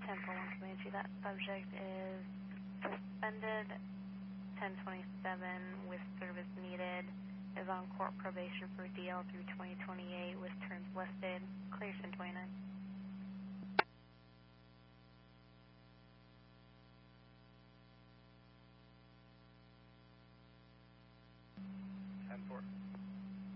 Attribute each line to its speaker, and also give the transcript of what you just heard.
Speaker 1: 1041 Comanche, that subject is suspended 1027 with service needed, is on court probation for DL through 2028 with terms listed, clear 1029.
Speaker 2: Four.